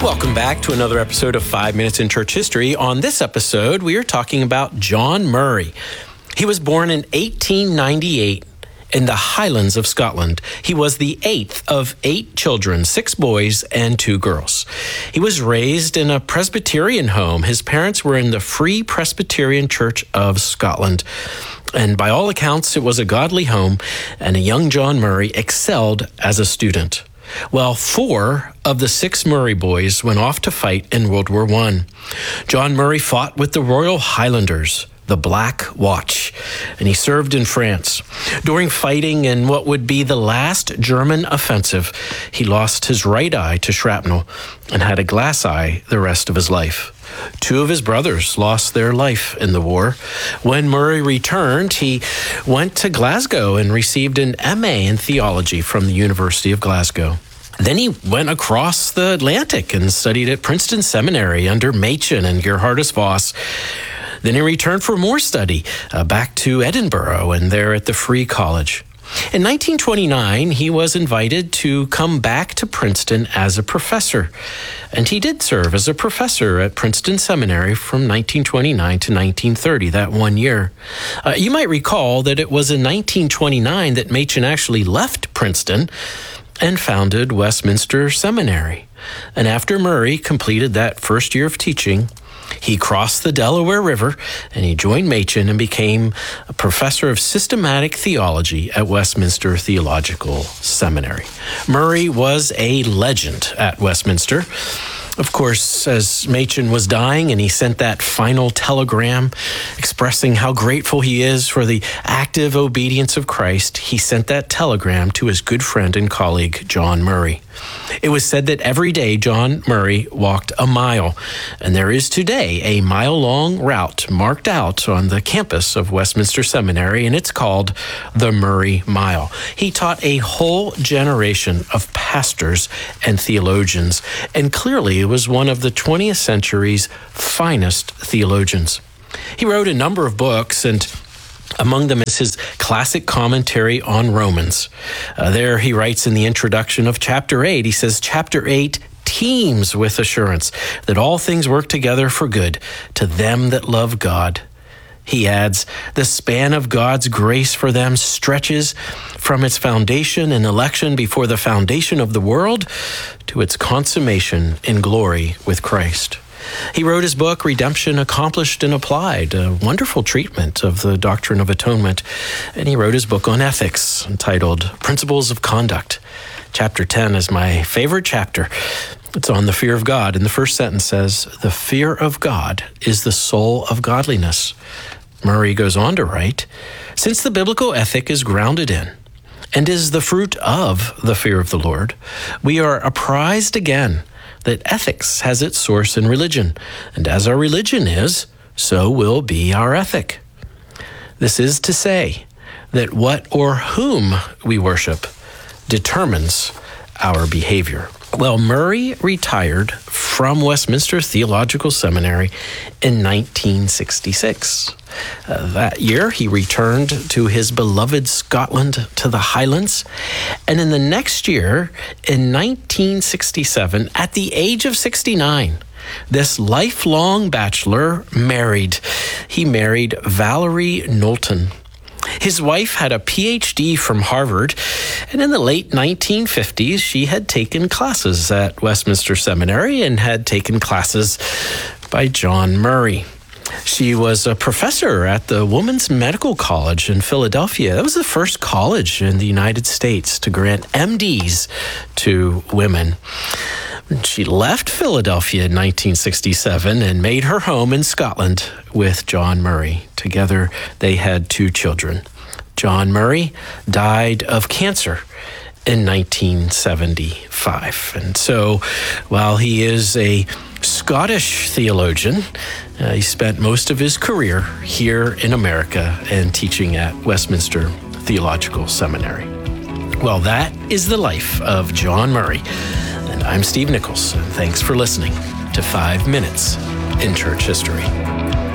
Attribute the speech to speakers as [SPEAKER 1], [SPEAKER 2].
[SPEAKER 1] Welcome back to another episode of 5 Minutes in Church History. On this episode, we are talking about John Murray. He was born in 1898 in the Highlands of Scotland. He was the eighth of 8 children, 6 boys and 2 girls. He was raised in a Presbyterian home. His parents were in the Free Presbyterian Church of Scotland. And by all accounts, it was a godly home, and a young John Murray excelled as a student. Well, 4 of the 6 Murray boys went off to fight in World War I. John Murray fought with the Royal Highlanders, the Black Watch, and he served in France. During fighting in what would be the last German offensive, he lost his right eye to shrapnel and had a glass eye the rest of his life. 2 of his brothers lost their life in the war. When Murray returned, he went to Glasgow and received an MA in theology from the University of Glasgow. Then he went across the Atlantic and studied at Princeton Seminary under Machen and Gerhardus Voss. Then he returned for more study back to Edinburgh and there at the Free College. In 1929, he was invited to come back to Princeton as a professor, and he did serve as a professor at Princeton Seminary from 1929 to 1930, that 1 year. You might recall that it was in 1929 that Machen actually left Princeton and founded Westminster Seminary. And after Murray completed that first year of teaching, he crossed the Delaware River and he joined Machen and became a professor of systematic theology at Westminster Theological Seminary. Murray was a legend at Westminster. Of course, as Machen was dying and he sent that final telegram expressing how grateful he is for the active obedience of Christ, he sent that telegram to his good friend and colleague, John Murray. It was said that every day John Murray walked a mile, and there is today a mile-long route marked out on the campus of Westminster Seminary, and it's called the Murray Mile. He taught a whole generation of pastors and theologians, and clearly was one of the 20th century's finest theologians. He wrote a number of books, and among them is his classic commentary on Romans. There he writes in the introduction of chapter 8, he says, Chapter 8 teems with assurance that all things work together for good to them that love God. He adds, the span of God's grace for them stretches from its foundation and election before the foundation of the world to its consummation in glory with Christ. He wrote his book, Redemption Accomplished and Applied, a wonderful treatment of the doctrine of atonement. And he wrote his book on ethics, entitled Principles of Conduct. Chapter 10 is my favorite chapter. It's on the fear of God. And the first sentence says, the fear of God is the soul of godliness. Murray goes on to write, since the biblical ethic is grounded in and is the fruit of the fear of the Lord, we are apprised again that ethics has its source in religion, and as our religion is, so will be our ethic. This is to say that what or whom we worship determines our behavior. Well, Murray retired from Westminster Theological Seminary in 1966. That year, he returned to his beloved Scotland, to the Highlands. And in the next year, in 1967, at the age of 69, this lifelong bachelor married. He married Valerie Knowlton. His wife had a PhD from Harvard, and in the late 1950s, she had taken classes at Westminster Seminary and had taken classes by John Murray. She was a professor at the Women's Medical College in Philadelphia. That was the first college in the United States to grant MDs to women. She left Philadelphia in 1967 and made her home in Scotland with John Murray. Together, they had 2 children. John Murray died of cancer in 1975. And so, while he is a Scottish theologian, he spent most of his career here in America and teaching at Westminster Theological Seminary. Well, that is the life of John Murray. And I'm Steve Nichols, and thanks for listening to 5 Minutes in Church History.